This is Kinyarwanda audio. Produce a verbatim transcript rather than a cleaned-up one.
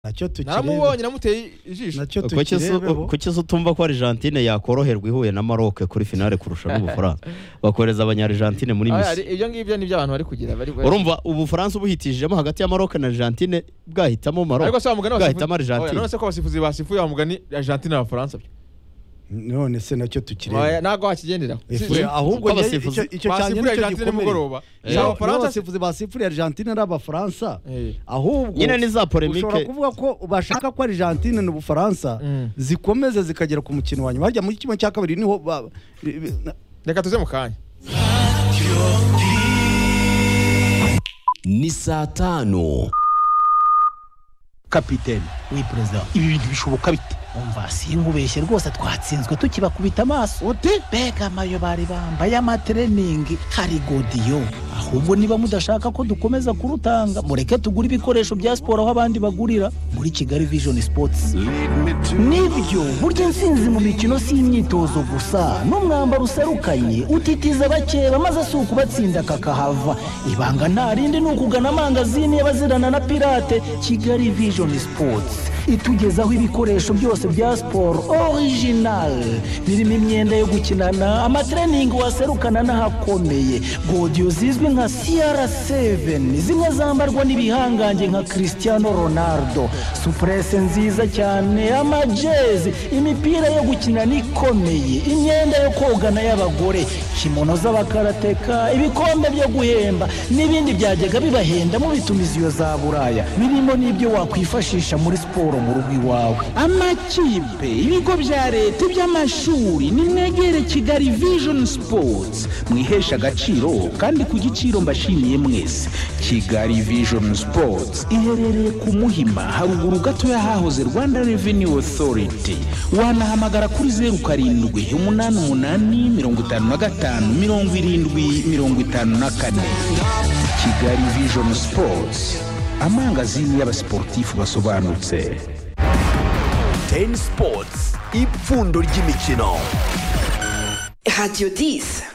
nacyo tukirebe naramubonye namuteye ijisho nacyo tukirebe kuki utumva ko Argentine yakoroherwa ihuye na Maroc kuri finale kurusha n'Ubufaransa bakoreza abanya-Argentine muri Misiri ibyo ngibyo ni by'abantu bari kugira bari urumva Ubufaransa ubuhitijemo hagati ya Maroc na Argentine bwahitamo Maroc ariko se mugani bwahitamo Argentine none se ko basifuzi basifuye mugani Argentine na France none se nacyo tukirebe nago hakigendera ahubwo icyo icyo cyane nicyo gikomeye Abafaransa basifuzi basifuriye Argentine n'Abafaransa ahubwo nyine ni za polemique ushobora kuvuga ko bashaka ko Argentine n'Ubufaransa zikomeza zikagera ku mukino wanyu barya muri kimwe cya kabiri niho reka tuze mu kanya ni saa tano kapiteni we president ibi bintu bishoboka bite umva sinkubeshye rwose twatsinzwe tukibakubita amaso ute bega mayo bari bambaye amatraining hari godiyo ahubwo niba mudashaka ko dukomeza kurutanga mureke tugura ibikoresho bya siporo aho abandi bagurira muri Kigali Vision Sports nibyo burya insinzi mu mikino si imyitozo gusa n'umwambaro userukanye utitiza bakeba maze si ukubatsinda kakahava ibanga nta rindi ni ukugana amangazini y'abazirana na pirate Kigali Vision Sports itugezaho ibikoresho byose bya sport original birimo imyenda yo gukinana amatraining waserukana n'ahakomeye godiyo zizwi nka C R seven zimwe zambarwa n'ibihangange nka Cristiano Ronaldo supresse nziza cyane amajezi imipira yo gukinana ikomeye imyenda yo kogana y'abagore kimono z'abakarateka ibikombe byo guhemba n'ibindi byajyaga bibahenda mu bitumiziyo za Buraya birimo n'ibyo wakwifashisha muri sport mu rugo iwawe amakipe ibigo bya leta by'amashuri nimwegere Kigali Vision Sports mwihesha agaciro kandi ku giciro mbashimiye mwese Kigali Vision Sports iherereye ku Muhima haruguru gato yahahoze Rwanda Revenue Authority wanahamagara kuri zero karindwi umunani umunani mirongo itanu na gatanu mirongo irindwi mirongo itanu na kane Kigali Vision Sports amangazini y'abasportifu basobanutse. Ten Sports ipfundo ry'imikino Radio dix